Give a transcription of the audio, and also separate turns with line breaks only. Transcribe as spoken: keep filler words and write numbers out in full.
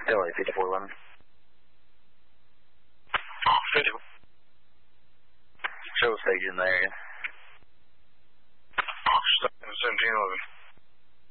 L A fifty-four eleven.
fifty-four.
Show a stage in the area.
seventeen eleven.